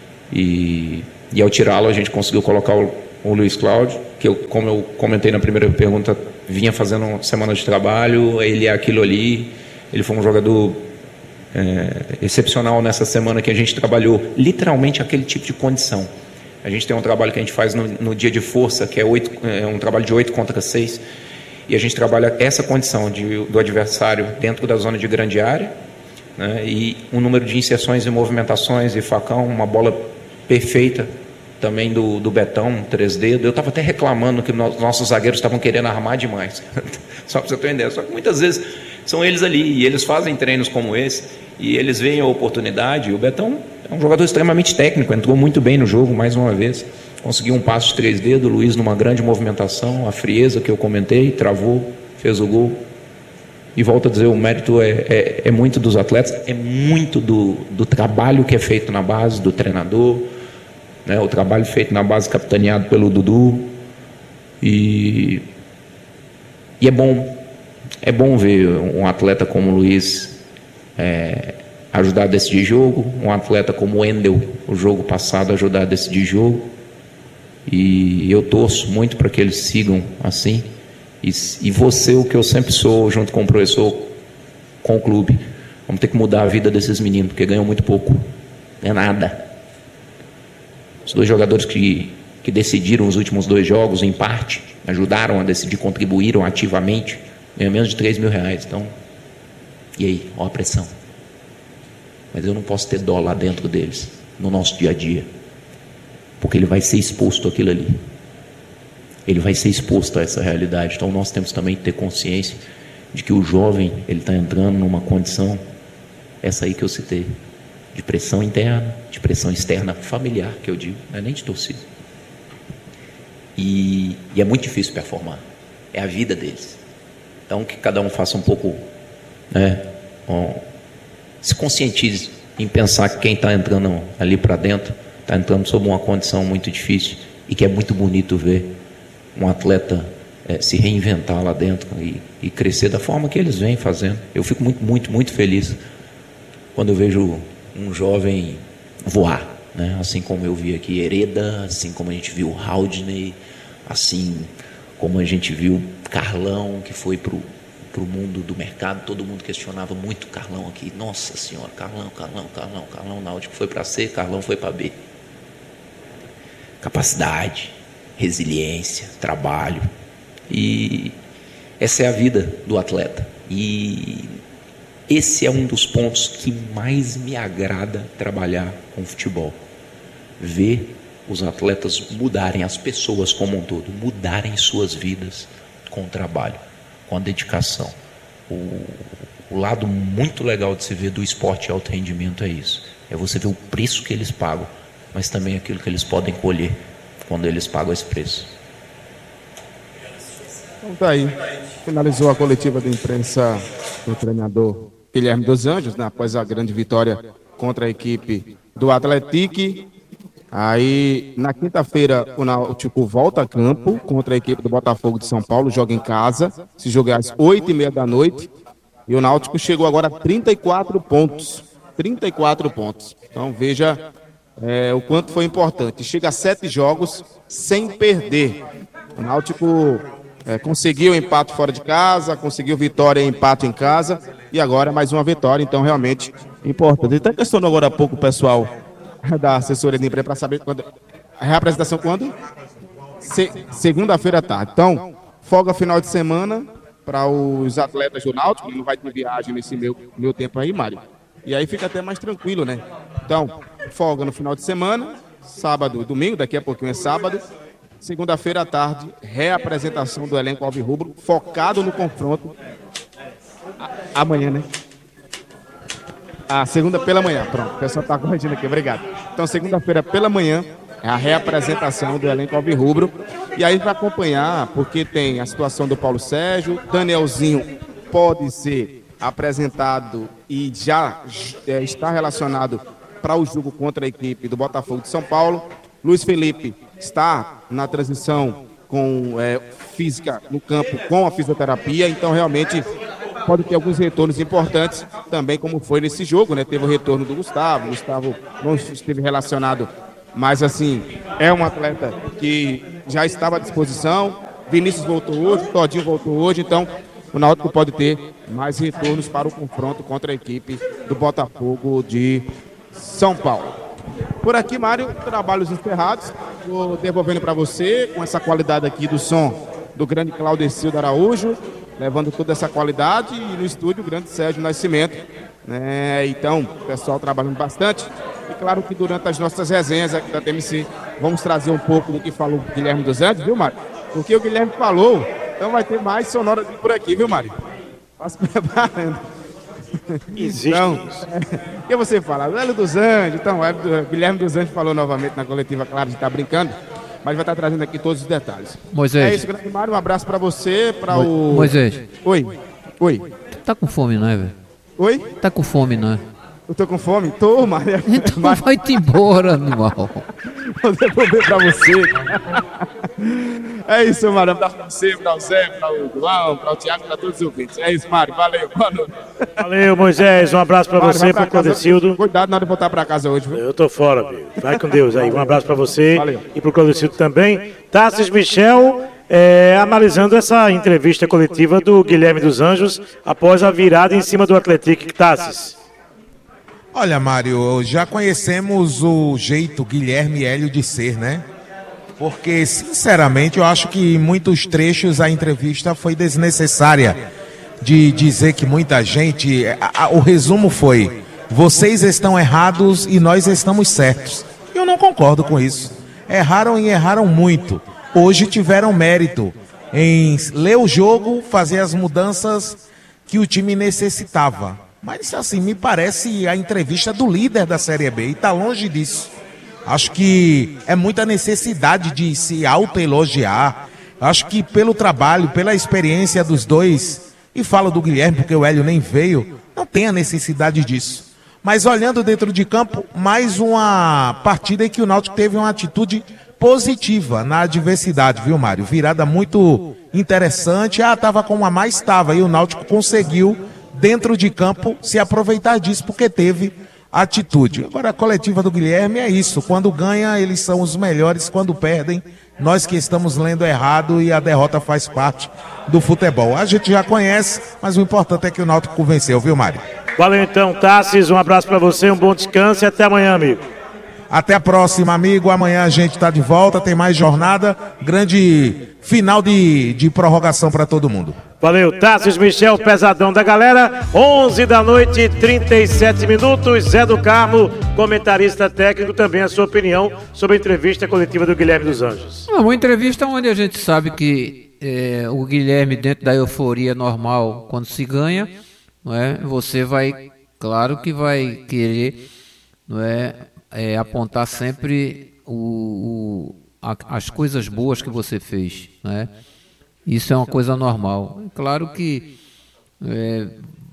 E, e ao tirá-lo, a gente conseguiu colocar o, o Luiz Cláudio, que eu, como eu comentei na primeira pergunta, vinha fazendo semanas de trabalho, ele é aquilo ali. Ele foi um jogador é, excepcional nessa semana que a gente trabalhou literalmente aquele tipo de condição. A gente tem um trabalho que a gente faz no, no dia de força, que é, oito, é um trabalho de oito contra seis, e a gente trabalha essa condição de, do adversário dentro da zona de grande área, né, e um número de inserções e movimentações e facão, uma bola perfeita também do, do Betão, três dedos. Eu estava até reclamando que no, nossos zagueiros estavam querendo armar demais, só para você ter uma ideia. Só que muitas vezes são eles ali, e eles fazem treinos como esse, e eles veem a oportunidade. E o Betão é um jogador extremamente técnico, entrou muito bem no jogo mais uma vez, conseguiu um passo de três dedos, o Luiz numa grande movimentação, a frieza que eu comentei, travou, fez o gol. E volto a dizer, o mérito é, é, é muito dos atletas, é muito do, do trabalho que é feito na base, do treinador, né, o trabalho feito na base capitaneado pelo Dudu. E, e é bom, é bom ver um atleta como o Luiz é, ajudar a decidir jogo, um atleta como o Wendel, o jogo passado, ajudar a decidir jogo. E eu torço muito para que eles sigam assim. E, e você, o que eu sempre sou, junto com o professor, com o clube, vamos ter que mudar a vida desses meninos, porque ganham muito pouco, não é nada. Os dois jogadores que, que decidiram os últimos dois jogos, em parte, ajudaram a decidir, contribuíram ativamente, ganham menos de três mil reais. Então, e aí, olha a pressão. Mas eu não posso ter dó lá dentro deles, no nosso dia a dia, porque ele vai ser exposto àquilo ali. Ele vai ser exposto a essa realidade. Então nós temos também que ter consciência de que o jovem, ele está entrando numa condição, essa aí que eu citei, de pressão interna, de pressão externa familiar, que eu digo, não é nem de torcida. E, e é muito difícil performar. É a vida deles. Então que cada um faça um pouco, né, um, se conscientize em pensar que quem está entrando ali para dentro está entrando sob uma condição muito difícil, e que é muito bonito ver um atleta é, se reinventar lá dentro e, e crescer da forma que eles vêm fazendo. Eu fico muito, muito, muito feliz quando eu vejo um jovem voar, né? Assim como eu vi aqui Hereda, assim como a gente viu Haldney, assim como a gente viu Carlão, que foi pro pro mundo do mercado. Todo mundo questionava muito Carlão aqui. Nossa senhora, Carlão, Carlão, Carlão, Carlão Náutico foi para C, Carlão foi para B. Capacidade, resiliência, trabalho. E essa é a vida do atleta. E esse é um dos pontos que mais me agrada trabalhar com futebol. Ver os atletas mudarem, as pessoas como um todo, mudarem suas vidas com o trabalho, com a dedicação. O, o lado muito legal de se ver do esporte de alto rendimento é isso. É você ver o preço que eles pagam, mas também aquilo que eles podem colher quando eles pagam esse preço. Então tá aí. Finalizou a coletiva de imprensa do treinador Guilherme dos Anjos, né, após a grande vitória contra a equipe do Atlético. Aí, na quinta-feira, o Náutico volta a campo contra a equipe do Botafogo de São Paulo, joga em casa. Se jogar às oito e meia da noite. E o Náutico chegou agora a trinta e quatro pontos. trinta e quatro pontos. Então veja é, o quanto foi importante. Chega a sete jogos sem perder. O Náutico é, conseguiu empate fora de casa, conseguiu vitória e empate em casa. E agora mais uma vitória, então realmente importante. Até questionou agora há pouco o pessoal da assessoria de imprensa para saber quando reapresentação quando? Se, segunda-feira à tarde. Então, folga final de semana para os atletas do Náutico, não vai ter viagem nesse meu, meu tempo aí, Mário. E aí fica até mais tranquilo, né? Então, folga no final de semana, sábado, domingo, daqui a pouquinho é sábado. Segunda-feira à tarde, reapresentação do elenco alvirrubro, focado no confronto. A, amanhã, né? A segunda pela manhã, pronto. O pessoal está corrigindo aqui, obrigado. Então, segunda-feira pela manhã, é a reapresentação do elenco alvirrubro. E aí vai acompanhar, porque tem a situação do Paulo Sérgio, Danielzinho pode ser apresentado e já é, está relacionado para o jogo contra a equipe do Botafogo de São Paulo. Luiz Felipe está na transição com é, física no campo com a fisioterapia, então realmente pode ter alguns retornos importantes também, como foi nesse jogo, né? Teve o retorno do Gustavo, Gustavo não esteve relacionado, mas assim, é um atleta que já estava à disposição. Vinícius voltou hoje, Todinho voltou hoje, então o Náutico pode ter mais retornos para o confronto contra a equipe do Botafogo de São Paulo. Por aqui, Mário, trabalhos encerrados. Vou devolvendo para você com essa qualidade aqui do som do grande Claudecildo Araújo, levando toda essa qualidade, e no estúdio o grande Sérgio Nascimento. Né? Então, o pessoal trabalhando bastante. E claro que durante as nossas resenhas aqui da T M C, vamos trazer um pouco do que falou o Guilherme dos Anjos, viu, Mário? Porque o Guilherme falou, então vai ter mais sonora por aqui, viu, Mário? Faça preparando. Existe então, isso. É, o que você fala? O Hélio dos Anjos, então, o Guilherme dos Anjos falou novamente na coletiva, claro, a gente tá brincando, mas vai estar trazendo aqui todos os detalhes. Moisés. É isso, grande Mário, um abraço pra você, pra Mo o... Moisés. Oi, oi. Tá com fome, não é, velho? Oi? Tá com fome, não é? Eu tô com fome? Tô, Mário. Então vai-te embora, animal. Vou devolver pra você. É isso, Mário. Um abraço pra você, pra o Zé, pra o João, pra o Thiago, pra todos os ouvintes. É isso, Mário. Valeu. Boa noite. Valeu, Moisés. Um abraço pra Mário, você, pro Claudecildo. Cuidado na hora de voltar pra casa hoje, viu? Eu tô fora, filho. Vai com Deus aí. Um abraço pra você. Valeu. E pro Claudecildo também. Tassis Michel, é, analisando essa entrevista coletiva do Guilherme dos Anjos após a virada em cima do Atlético. Tassis. Olha, Mário, já conhecemos o jeito Guilherme Hélio de ser, né? Porque, sinceramente, eu acho que em muitos trechos a entrevista foi desnecessária de dizer que muita gente... A, a, o resumo foi, vocês estão errados e nós estamos certos. Eu não concordo com isso. Erraram e erraram muito. Hoje tiveram mérito em ler o jogo, fazer as mudanças que o time necessitava. Mas, assim, me parece a entrevista do líder da Série B, e está longe disso. Acho que é muita necessidade de se autoelogiar. Acho que pelo trabalho, pela experiência dos dois, e falo do Guilherme porque o Hélio nem veio, não tem a necessidade disso. Mas olhando dentro de campo, mais uma partida em que o Náutico teve uma atitude positiva na adversidade, viu, Mário? Virada muito interessante. Ah, estava com uma mais, estava, e o Náutico conseguiu dentro de campo se aproveitar disso, porque teve atitude. Agora, a coletiva do Guilherme é isso, quando ganha eles são os melhores, quando perdem nós que estamos lendo errado, e a derrota faz parte do futebol. A gente já conhece, mas o importante é que o Náutico venceu, viu, Mário? Valeu então, Tassis, um abraço para você, um bom descanso e até amanhã, amigo. Até a próxima, amigo. Amanhã a gente está de volta, tem mais jornada, grande final de, de prorrogação para todo mundo. Valeu, Tassis Michel, pesadão da galera. onze da noite, trinta e sete minutos. Zé do Carmo, comentarista técnico, também a sua opinião sobre a entrevista coletiva do Guilherme dos Anjos. Uma entrevista onde a gente sabe que é, o Guilherme, dentro da euforia normal, quando se ganha, não é, você vai, claro que vai querer, não é, é apontar sempre o, o, a, as coisas boas que você fez, não é? Isso é uma coisa normal. Claro que é,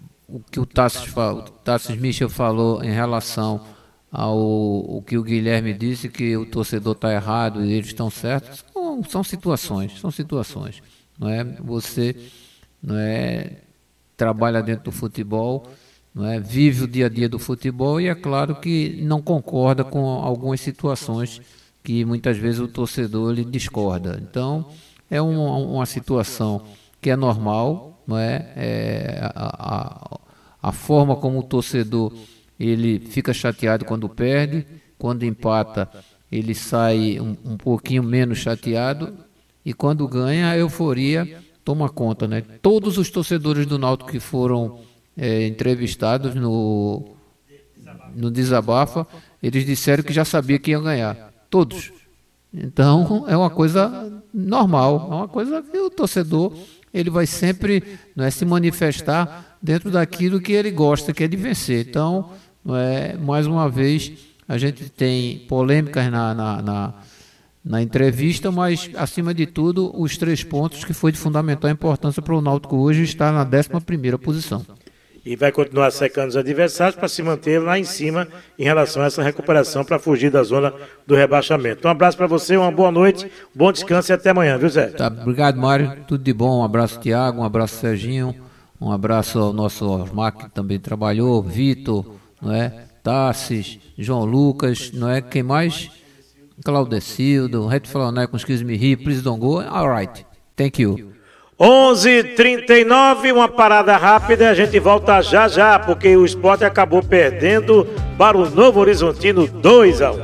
o que o Tassis, o Tassis Michel falou em relação ao o que o Guilherme disse, que o torcedor está errado e eles estão certos, são, são situações, são situações. Não é? Você não é, trabalha dentro do futebol, não é? Vive o dia a dia do futebol, e é claro que não concorda com algumas situações que muitas vezes o torcedor ele discorda. Então, é uma, uma situação que é normal, não é? É a, a, a forma como o torcedor ele fica chateado quando perde, quando empata ele sai um, um pouquinho menos chateado e quando ganha a euforia toma conta, né? Todos os torcedores do Náutico que foram é, entrevistados no, no Desabafa, eles disseram que já sabia que iam ganhar, todos. Então é uma coisa normal, é uma coisa que o torcedor ele vai sempre, não é, se manifestar dentro daquilo que ele gosta, que é de vencer. Então, não é, mais uma vez, a gente tem polêmicas na, na, na, na entrevista, mas, acima de tudo, os três pontos que foi de fundamental importância para o Náutico hoje estar na décima primeira posição. E vai continuar secando os adversários para se manter lá em cima em relação a essa recuperação para fugir da zona do rebaixamento. Um abraço para você, uma boa noite, bom descanso e até amanhã, viu, Zé? Tá, obrigado, Mário. Tudo de bom. Um abraço, Tiago. Um abraço, Serginho. Um abraço ao nosso Osmar, que também trabalhou, Vitor, não é? Tassis, João Lucas, não é? Quem mais? Claudecildo, Red Flonai com Excuse Me Here, Please Don't Go. All right. Thank you. onze e trinta e nove, uma parada rápida, a gente volta já já, porque o Sport acabou perdendo para o Novo Horizontino dois a um.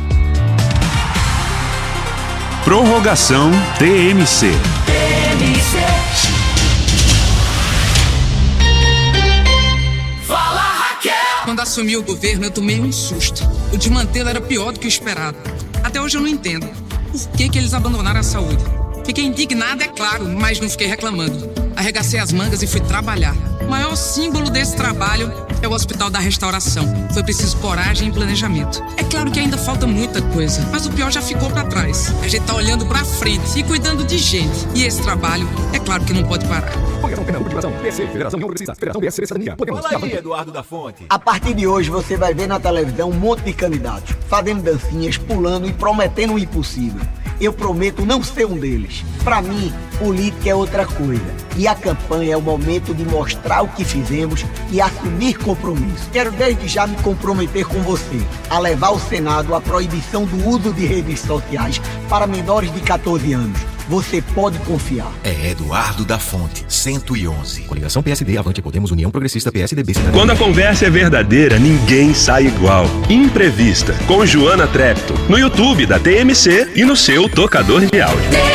Prorrogação T M C. Fala, Raquel! Quando assumi o governo, eu tomei um susto. O desmantelo era pior do que o esperado. Até hoje eu não entendo. Por que que eles abandonaram a saúde? Fiquei indignada, é claro, mas não fiquei reclamando. Arregacei as mangas e fui trabalhar. O maior símbolo desse trabalho é o Hospital da Restauração. Foi preciso coragem e planejamento. É claro que ainda falta muita coisa, mas o pior já ficou pra trás. A gente tá olhando pra frente e cuidando de gente. E esse trabalho, é claro que não pode parar. Fala aí, Eduardo da Fonte. A partir de hoje você vai ver na televisão um monte de candidatos fazendo dancinhas, pulando e prometendo o impossível. Eu prometo não ser um deles. Pra mim, política é outra coisa. E a campanha é o momento de mostrar o que fizemos e assumir compromisso. Quero desde já me comprometer com você a levar ao Senado a proibição do uso de redes sociais para menores de catorze anos. Você pode confiar. É Eduardo da Fonte, cento e onze. Coligação P S D, Avante, Podemos, União Progressista, P S D B. Cidadania. Quando a conversa é verdadeira, ninguém sai igual. Imprevista, com Joana Trepto, no YouTube da T M C e no seu tocador de áudio.